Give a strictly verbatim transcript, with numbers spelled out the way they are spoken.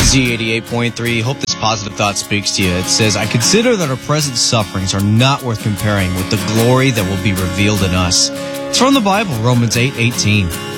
Z eighty-eight point three. Hope this positive thought speaks to you. It says, I consider that our present sufferings are not worth comparing with the glory that will be revealed in us. It's from the Bible, Romans eight eighteen.